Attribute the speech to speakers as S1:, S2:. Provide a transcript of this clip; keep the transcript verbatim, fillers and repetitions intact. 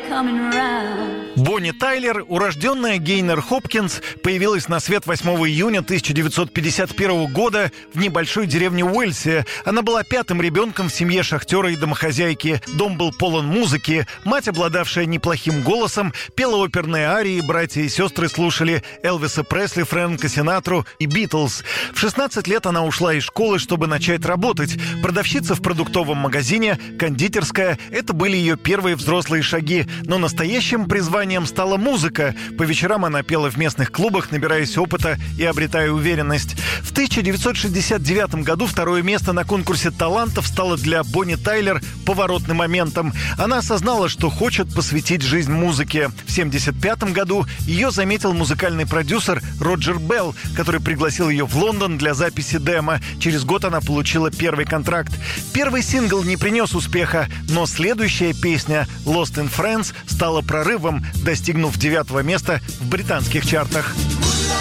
S1: coming round.
S2: Бонни Тайлер, урожденная Гейнер Хопкинс, появилась на свет восьмого июня тысяча девятьсот пятьдесят первого года в небольшой деревне Уэльсе. Она была пятым ребенком в семье шахтера и домохозяйки. Дом был полон музыки. Мать, обладавшая неплохим голосом, пела оперные арии, братья и сестры слушали Элвиса Пресли, Фрэнка Синатру и Битлз. В шестнадцать лет она ушла из школы, чтобы начать работать. Продавщица в продуктовом магазине, кондитерская – это были ее первые взрослые шаги. Но настоящим призванием стала музыка. По вечерам она пела в местных клубах, набираясь опыта и обретая уверенность. В тысяча девятьсот шестьдесят девятом году второе место на конкурсе талантов стало для Бонни Тайлер поворотным моментом. Она осознала, что хочет посвятить жизнь музыке. В семьдесят пятом году ее заметил музыкальный продюсер Роджер Белл, который пригласил ее в Лондон для записи демо. Через год она получила первый контракт. Первый сингл не принес успеха, но следующая песня «Lost in Friends» стала прорывом, достигнув девятого места в британских чартах.